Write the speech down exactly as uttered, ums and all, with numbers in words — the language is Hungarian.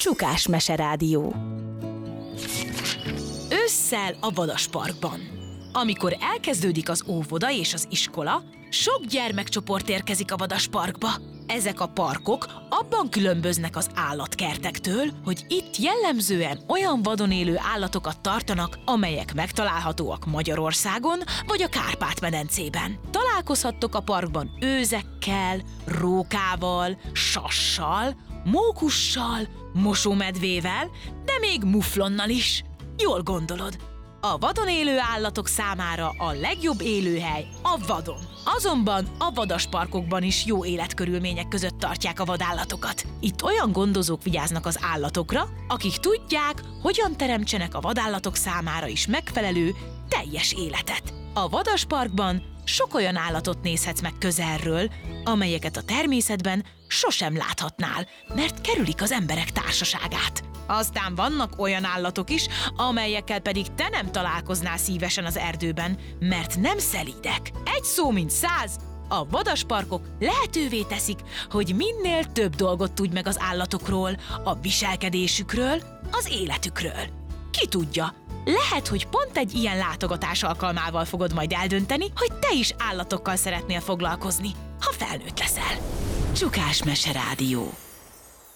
Csukás Meserádió. Ősszel a Vadasparkban. Amikor elkezdődik az óvoda és az iskola, sok gyermekcsoport érkezik a Vadasparkba. Ezek a parkok abban különböznek az állatkertektől, hogy itt jellemzően olyan vadon élő állatokat tartanak, amelyek megtalálhatóak Magyarországon vagy a Kárpát-medencében. Találkozhattok a parkban őzekkel, rókával, sassal, mókussal, mosómedvével, de még muflonnal is. Jól gondolod. A vadon élő állatok számára a legjobb élőhely a vadon. Azonban a vadasparkokban is jó életkörülmények között tartják a vadállatokat. Itt olyan gondozók vigyáznak az állatokra, akik tudják, hogyan teremtsenek a vadállatok számára is megfelelő, teljes életet. A vadasparkban sok olyan állatot nézhetsz meg közelről, amelyeket a természetben sosem láthatnál, mert kerülik az emberek társaságát. Aztán vannak olyan állatok is, amelyekkel pedig te nem találkoznál szívesen az erdőben, mert nem szelídek. Egy szó mint száz, a vadasparkok lehetővé teszik, hogy minél több dolgot tudj meg az állatokról, a viselkedésükről, az életükről. Ki tudja, lehet, hogy pont egy ilyen látogatás alkalmával fogod majd eldönteni, hogy te is állatokkal szeretnél foglalkozni, ha felnőtt leszel. Csukás Meserádió.